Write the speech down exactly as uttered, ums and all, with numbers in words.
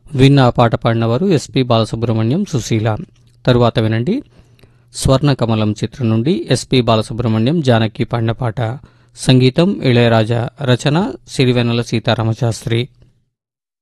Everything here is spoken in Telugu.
విన్న ఆ పాట పాడినవారు ఎస్పి బాలసుబ్రహ్మణ్యం, సుశీల. తరువాత వినండి స్వర్ణకమలం చిత్రం నుండి ఎస్పి బాలసుబ్రహ్మణ్యం, జానకి పాడిన పాట. సంగీతం ఇళయరాజా, రచన సిరివెన్నెల సీతారామశాస్త్రి.